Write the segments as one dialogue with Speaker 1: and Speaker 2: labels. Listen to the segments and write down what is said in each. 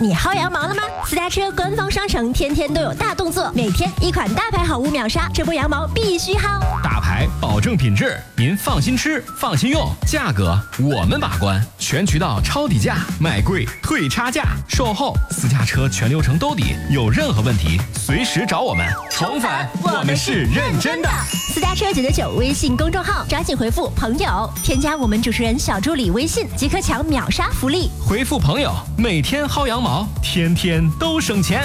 Speaker 1: 你薅羊毛了吗？私家车官方商城天天都有大动作，每天一款大牌好物秒杀，这波羊毛必须薅。
Speaker 2: 大牌保证品质，您放心吃，放心用，价格我们把关，全渠道抄底价，卖贵退差价，售后私家车全流程兜底，有任何问题随时找我们。宠粉，我们是认真的。
Speaker 1: 私家车999微信公众号，抓紧回复朋友，添加我们主持人小助理微信，即可抢秒杀福利。
Speaker 2: 回复朋友，每天薅羊毛，天天都省钱。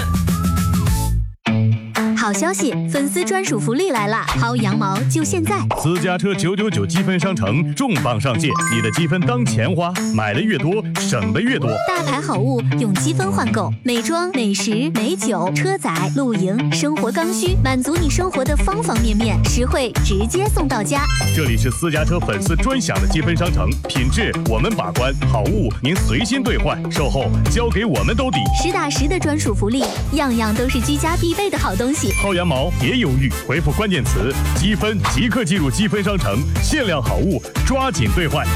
Speaker 3: 好消息，粉丝专属福利来啦！薅羊毛就现在！
Speaker 4: 私家车999积分商城重磅上线，你的积分当钱花，买的越多，省的越多。
Speaker 3: 大牌好物用积分换购，美妆、美食、美酒、车载、露营、生活刚需，满足你生活的方方面面，实惠直接送到家。
Speaker 4: 这里是私家车粉丝专享的积分商城，品质我们把关，好物您随心兑换，售后交给我们兜底。
Speaker 3: 实打实的专属福利，样样都是居家必备的好东西。
Speaker 4: 薅羊毛别犹豫，回复关键词积分即刻进入积分商城，限量好物抓紧兑换。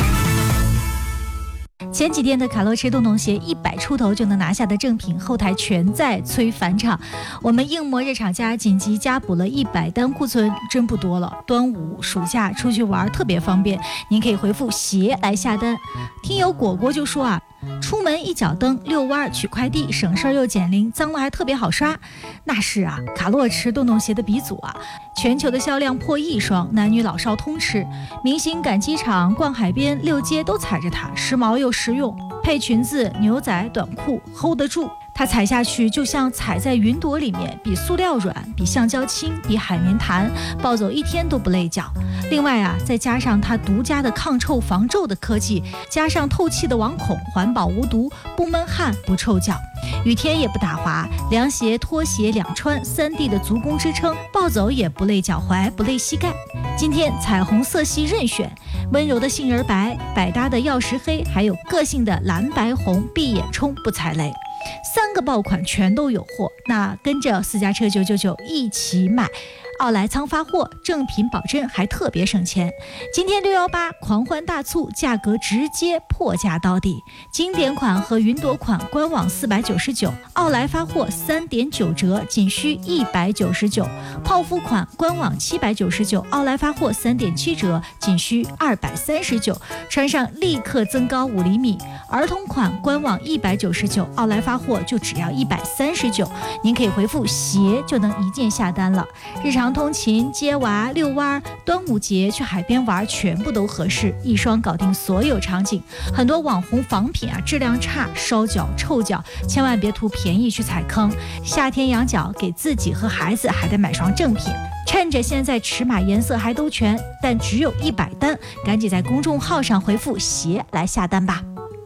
Speaker 5: 前几天的卡洛驰洞洞鞋100出头就能拿下的正品，后台全在催返场。我们硬膜日厂家紧急加补了100单库存，真不多了。端午暑假出去玩特别方便，您可以回复鞋来下单。听友果果就说啊，出门一脚蹬，遛弯取快递，省事儿又减龄，脏了还特别好刷。那是啊，卡洛驰洞洞鞋的鼻祖啊，全球的销量破1亿双，男女老少通吃。明星赶机场、逛海边、溜街都踩着它，时髦又实用，配裙子、牛仔、短裤 hold 得住。它踩下去就像踩在云朵里面，比塑料软，比橡胶轻，比海绵弹，抱走1天都不累脚。另外啊，再加上它独家的抗臭防皱的科技，加上透气的网孔，环保无毒，不闷汗不臭脚，雨天也不打滑，凉鞋拖鞋两穿，3D 的足弓支撑，抱走也不累脚踝不累膝盖。今天彩虹色系任选，温柔的杏仁白，百搭的曜石黑，还有个性的蓝白红，闭眼冲不踩雷。3个爆款全都有货，那跟着私家车999一起买，奥莱仓发货，正品保真，还特别省钱。今天618狂欢大促，价格直接破价到底。经典款和云朵款官网499，奥莱发货3.9折，仅需199。泡芙款官网799，奥莱发货3.7折，仅需239。穿上立刻增高5厘米。儿童款官网199，奥莱发货就只要139。您可以回复鞋就能一键下单了。日常通勤、接娃、遛弯、端午节去海边玩，全部都合适，一双搞定所有场景。很多网红仿品啊，质量差，烧脚、臭脚，千万别图便宜去踩坑。夏天养脚，给自己和孩子还得买双正品。趁着现在尺码颜色还都全，但只有100单，赶紧在公众号上回复鞋来下单吧。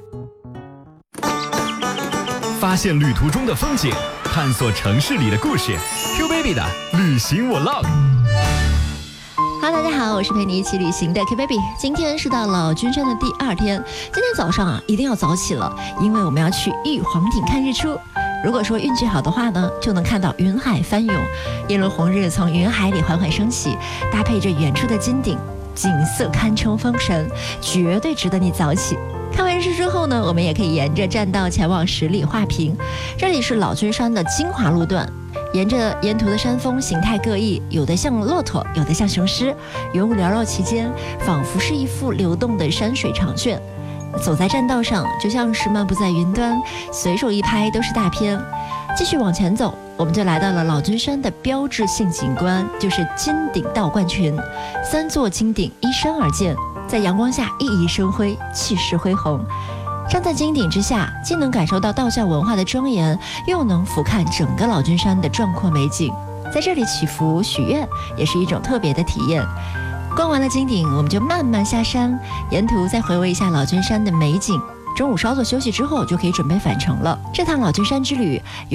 Speaker 2: 发现旅途中的风景，探索城市里的故事。Q Baby 的旅行Vlog。
Speaker 1: 哈喽，大家好，我是陪你一起旅行的 Q Baby。今天是到老君山的第2天，今天早上啊一定要早起了，因为我们要去玉皇顶看日出。如果说运气好的话呢，就能看到云海翻涌，一轮红日从云海里缓缓升起，搭配着远处的金顶，景色堪称封神，绝对值得你早起。看完日出之后呢，我们也可以沿着栈道前往十里画屏，这里是老君山的精华路段。沿途的山峰形态各异，有的像骆驼，有的像雄狮，云雾缭绕其间，仿佛是一幅流动的山水长卷。走在栈道上，就像是漫步在云端，随手一拍都是大片。继续往前走，我们就来到了老君山的标志性景观，就是金顶道观群。3座金顶依山而建，在阳光下熠熠生辉，气势恢宏。站在金顶之下，既能感受到道教文化的庄严，又能俯瞰整个老君山的壮阔美景。在这里祈福许愿，也是一种特别的体验。逛完了金顶，我们就慢慢下山，沿途再回味一下老君山的美景。中午稍作休息之后，就可以准备返程了。这趟老君山之旅